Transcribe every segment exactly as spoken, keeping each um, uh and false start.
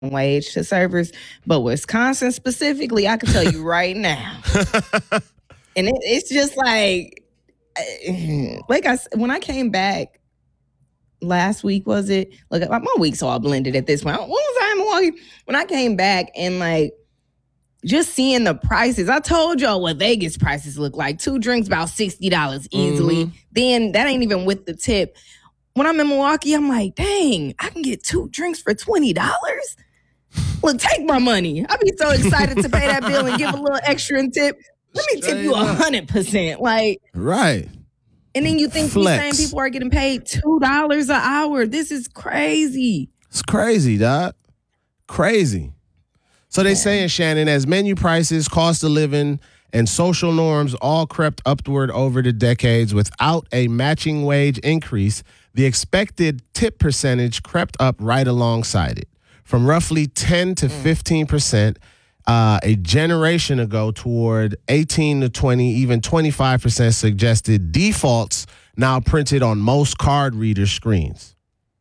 wage to servers, but Wisconsin specifically, I can tell you right now. And it, it's just like, like I when I came back last week, was it? Like my week's all blended at this point. When was I in Milwaukee? When I came back and like just seeing the prices, I told y'all what Vegas prices look like. Two drinks about sixty dollars easily. Mm-hmm. Then that ain't even with the tip. When I'm in Milwaukee, I'm like, dang, I can get two drinks for twenty dollars. Look, take my money. I'd be so excited to pay that bill and give a little extra in tip. Let me tip you a hundred percent. Like, right. And then you think Flex. These same people are getting paid two dollars an hour. This is crazy. It's crazy, dog. Crazy. So they saying, Shannon, as menu prices, cost of living, and social norms all crept upward over the decades without a matching wage increase, the expected tip percentage crept up right alongside it. From roughly ten to fifteen percent uh, a generation ago toward eighteen to twenty, even twenty-five percent suggested defaults now printed on most card reader screens.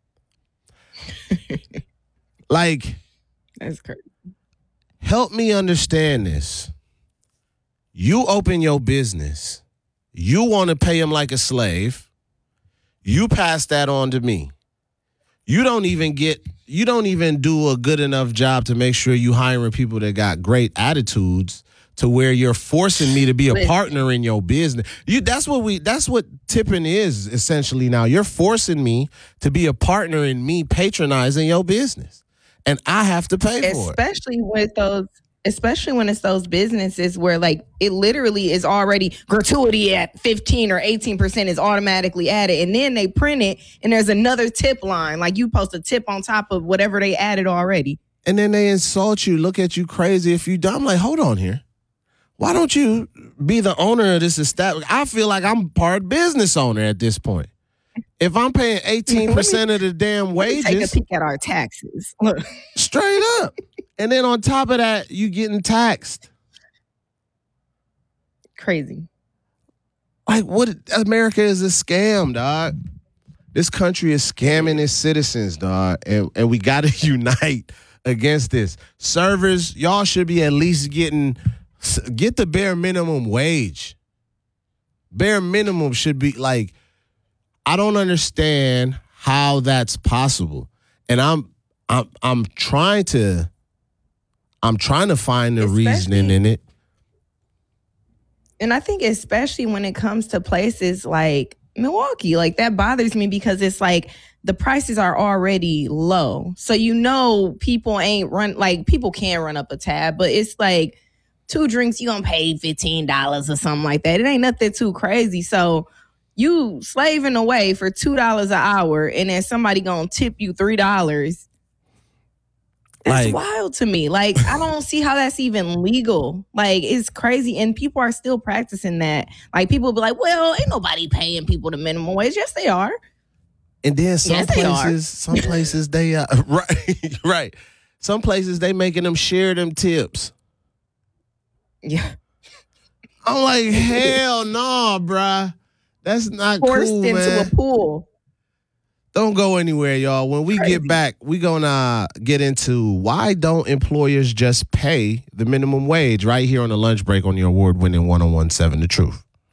Like, that's crazy. Help me understand this. You open your business. You want to pay him like a slave. You pass that on to me. You don't even get, you don't even do a good enough job to make sure you hiring people that got great attitudes to where you're forcing me to be a partner in your business. You that's what we that's what tipping is essentially now. You're forcing me to be a partner in me patronizing your business. And I have to pay for it. Especially with those Especially when it's those businesses where like it literally is already gratuity at fifteen or eighteen percent is automatically added. And then they print it and there's another tip line. Like you post a tip on top of whatever they added already. And then they insult you, look at you crazy if you do. I'm like, hold on here. Why don't you be the owner of this establishment? I feel like I'm part business owner at this point. If I'm paying eighteen percent of the damn wages. Take a peek at our taxes. Straight up. And then on top of that, you getting taxed. Crazy. Like, what? America is a scam, dog. This country is scamming its citizens, dog. And, and we got to unite against this. Servers, y'all should be at least getting, get the bare minimum wage. Bare minimum should be like, I don't understand how that's possible. And I'm, I'm, I'm trying to, I'm trying to find the especially, reasoning in it. And I think especially when it comes to places like Milwaukee, like that bothers me because it's like the prices are already low. So, you know, people ain't run, like people can run up a tab, but it's like two drinks, you gonna pay fifteen dollars or something like that. It ain't nothing too crazy. So you slaving away for two dollars an hour and then somebody gonna tip you three dollars. That's like, wild to me. Like, I don't see how that's even legal. Like, it's crazy. And people are still practicing that. Like, people be like, well, ain't nobody paying people the minimum wage. Yes, they are. And then some yes, places, some places they, uh, right, right. Some places they making them share them tips. Yeah. I'm like, hell no, bruh. That's not Forced cool, into man. a pool. Don't go anywhere, y'all. When we Crazy. get back, we going to uh, get into why don't employers just pay the minimum wage right here on the lunch break on your award-winning one oh one seven The Truth.